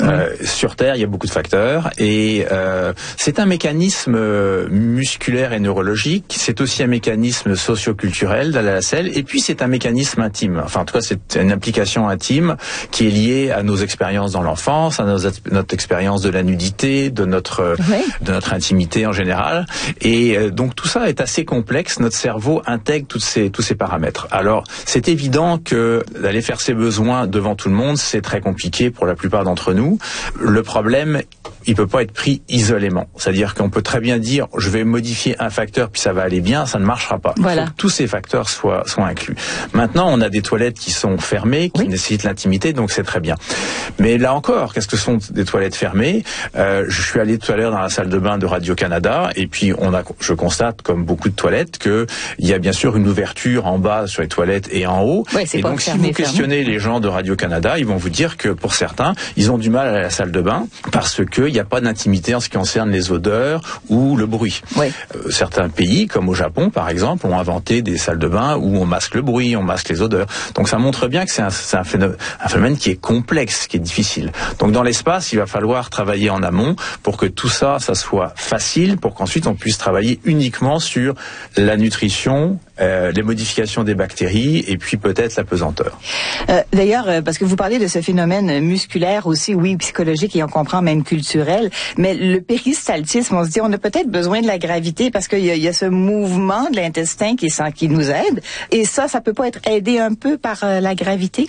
Sur Terre, il y a beaucoup de facteurs et c'est un mécanisme musculaire et neurologique. C'est aussi un mécanisme socio-culturel d'aller à la selle et puis c'est un mécanisme intime. Enfin, en tout cas, c'est une implication intime qui est liée à nos expériences dans l'enfance, à notre expérience de la nudité, de notre intimité en général. Et donc tout ça est assez complexe. Notre cerveau intègre tous ces paramètres. Alors, c'est évident que d'aller faire ses besoins devant tout le monde, c'est très compliqué pour la plupart d'entre nous. Le problème, il peut pas être pris isolément. C'est-à-dire qu'on peut très bien dire, je vais modifier un facteur puis ça va aller bien, ça ne marchera pas. Voilà. Il faut que tous ces facteurs soient inclus. Maintenant, on a des toilettes qui sont fermées, qui nécessitent l'intimité, donc c'est très bien. Mais là encore, qu'est-ce que sont des toilettes fermées ? Je suis allé tout à l'heure dans la salle de bain de Radio-Canada et puis je constate, comme beaucoup de toilettes, que il y a bien sûr une ouverture en bas sur les toilettes et en haut. Ouais, c'est et pas donc, fermé, si vous questionnez les gens de Radio-Canada, ils vont vous dire que pour certains, ils ont du mal à la salle de bain parce que il n'y a pas d'intimité en ce qui concerne les odeurs ou le bruit. Oui. Certains pays, comme au Japon par exemple, ont inventé des salles de bain où on masque le bruit, on masque les odeurs. Donc ça montre bien que c'est un phénomène qui est complexe, qui est difficile. Donc dans l'espace, il va falloir travailler en amont pour que tout ça soit facile, pour qu'ensuite on puisse travailler uniquement sur la nutrition, les modifications des bactéries et puis peut-être la pesanteur. D'ailleurs, parce que vous parlez de ce phénomène musculaire aussi, oui, psychologique et on comprend même culturel, mais le péristaltisme, on se dit, on a peut-être besoin de la gravité parce qu'il y a ce mouvement de l'intestin qui nous aide et ça peut pas être aidé un peu par la gravité?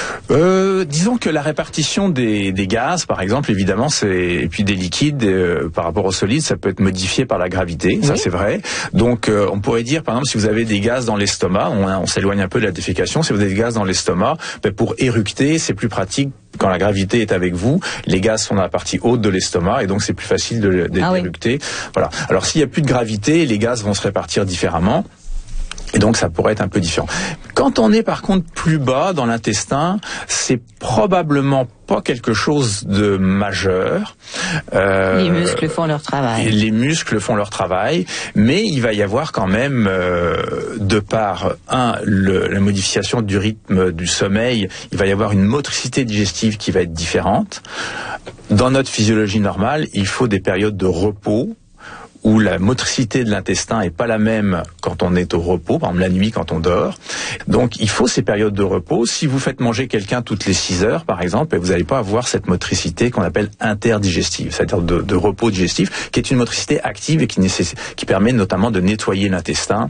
Disons que la répartition des gaz, par exemple, évidemment, et puis des liquides par rapport aux solides, ça peut être modifié par la gravité, ça c'est vrai. Donc on pourrait dire, par exemple, si vous avez des gaz dans l'estomac, on s'éloigne un peu de la défécation, si vous avez des gaz dans l'estomac, pour éructer, c'est plus pratique quand la gravité est avec vous, les gaz sont dans la partie haute de l'estomac et donc c'est plus facile d'éructer. Voilà. Alors s'il n'y a plus de gravité, les gaz vont se répartir différemment. Et donc ça pourrait être un peu différent. Quand on est par contre plus bas dans l'intestin, c'est probablement pas quelque chose de majeur. Les muscles font leur travail. Les muscles font leur travail, mais il va y avoir quand même, de par la modification du rythme du sommeil, il va y avoir une motricité digestive qui va être différente. Dans notre physiologie normale, il faut des périodes de repos où la motricité de l'intestin est pas la même quand on est au repos, par exemple la nuit quand on dort. Donc il faut ces périodes de repos. Si vous faites manger quelqu'un toutes les 6 heures, par exemple, vous n'allez pas avoir cette motricité qu'on appelle interdigestive, c'est-à-dire de repos digestif, qui est une motricité active et qui permet notamment de nettoyer l'intestin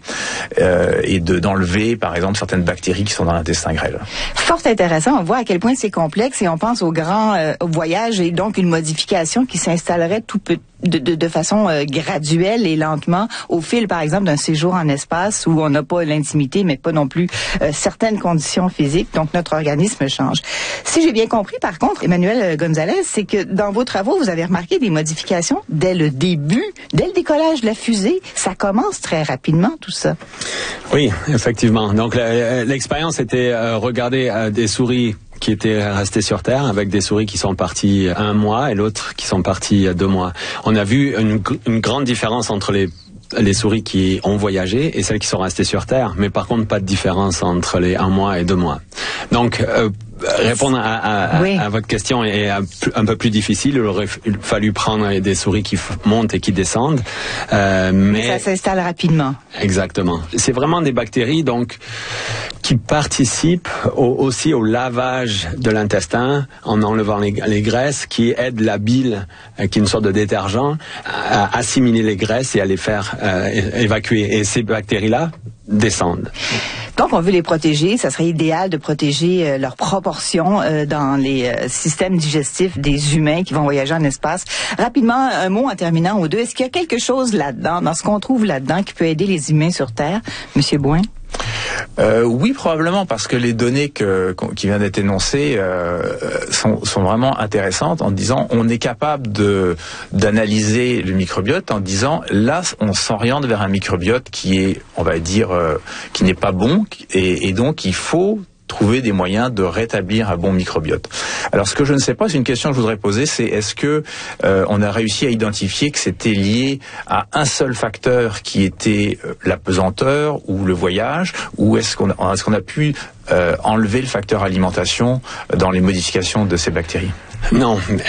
et d'enlever, par exemple, certaines bactéries qui sont dans l'intestin grêle. Fort intéressant. On voit à quel point c'est complexe et on pense au grand voyage et donc une modification qui s'installerait de façon graduelle et lentement au fil, par exemple, d'un séjour en espace où on n'a pas l'intimité, mais pas non plus certaines conditions physiques. Donc, notre organisme change. Si j'ai bien compris, par contre, Emmanuel Gonzalez, c'est que dans vos travaux, vous avez remarqué des modifications dès le début, dès le décollage de la fusée. Ça commence très rapidement, tout ça. Oui, effectivement. Donc, l'expérience était regarder des souris qui étaient restés sur Terre avec des souris qui sont parties 1 mois et l'autre qui sont parties 2 mois. On a vu une grande différence entre les souris qui ont voyagé et celles qui sont restées sur Terre, mais par contre pas de différence entre les 1 mois et 2 mois. Donc répondre à votre question est un peu plus difficile. Il aurait fallu prendre des souris qui montent et qui descendent. Mais ça s'installe rapidement. Exactement. C'est vraiment des bactéries donc qui participent aussi au lavage de l'intestin en enlevant les graisses, qui aident la bile, qui est une sorte de détergent, à assimiler les graisses et à les faire évacuer. Et ces bactéries-là descendent. Donc, on veut les protéger. Ça serait idéal de protéger leur proportion dans les systèmes digestifs des humains qui vont voyager en espace. Rapidement, un mot en terminant aux deux. Est-ce qu'il y a quelque chose là-dedans, dans ce qu'on trouve là-dedans, qui peut aider les humains sur Terre, Monsieur Bouin? Oui, probablement, parce que les données qui viennent d'être énoncées sont vraiment intéressantes en disant on est capable d'analyser le microbiote en disant là on s'oriente vers un microbiote qui est, on va dire, qui n'est pas bon et donc il faut trouver des moyens de rétablir un bon microbiote. Alors ce que je ne sais pas, c'est une question que je voudrais poser, c'est est-ce que on a réussi à identifier que c'était lié à un seul facteur qui était la pesanteur ou le voyage, ou est-ce qu'on a pu enlever le facteur alimentation dans les modifications de ces bactéries? Non,